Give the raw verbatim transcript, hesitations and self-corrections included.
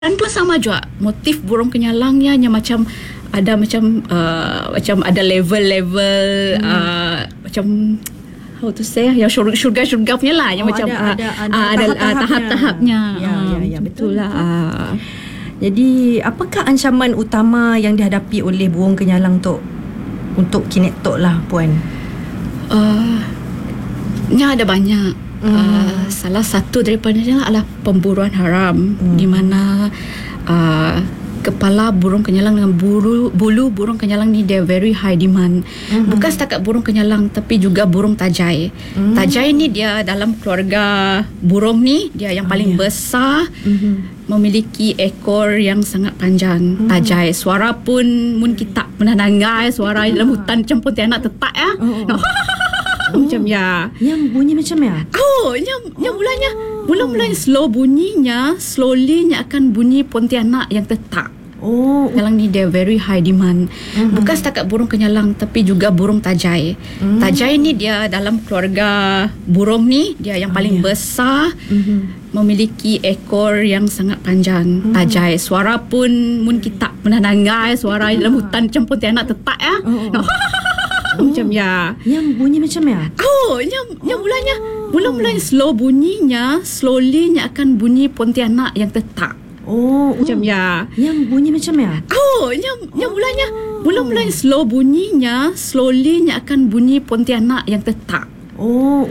Dan tu sama juga motif burung kenyalangnya yang macam ada macam uh, macam ada level-level hmm. uh, macam how to say yang syurga-syurga punya lah yang oh, macam ada, ada, ada, uh, ada tahap-tahapnya. tahap-tahapnya. Ya, ya, ya, betul lah. Uh. Jadi apakah ancaman utama yang dihadapi oleh burung kenyalang tu untuk kinetok lah puan? Uh, nya ada banyak. Hmm. Uh, salah satu daripadanya adalah pemburuan haram hmm. di mana uh, kepala burung kenyalang dengan bulu, bulu burung kenyalang ni dia very high demand. Hmm. Bukan setakat burung kenyalang tapi juga burung tajai. Hmm. Tajai ni dia dalam keluarga burung ni dia yang paling oh, yeah. besar. Hmm. Memiliki ekor yang sangat panjang. Hmm. Tajai suara pun mun kita menanangai suara dalam hutan macam pontianak tetak ya. Oh, oh. Oh, macam ya. Yang bunyi macam ya? Oh, yang yang mulanya mula-mulanya slow bunyinya, slowly-nya akan bunyi pontianak yang tetak. Oh, kenyalang ni dia very high demand. Mm-hmm. Bukan setakat burung kenyalang tapi juga burung tajai. Mm. Tajai ni dia dalam keluarga burung ni dia yang paling oh, yeah. besar. Mm-hmm. Memiliki ekor yang sangat panjang. Mm. Tajai suara pun mun kita menanangai suara dalam hutan macam pontianak tetak ya. Oh, oh. Oh, macam ya. Yang bunyi macam ya? Oh, yang yang mulanya mula-mulanya slow bunyinya, slowly-nya akan bunyi pontianak yang tetak. Oh, macam oh. ya. Yang bunyi macam ya? Oh, yang yang mulanya mula-mulanya slow bunyinya, slowly-nya akan bunyi pontianak yang tetak. Oh.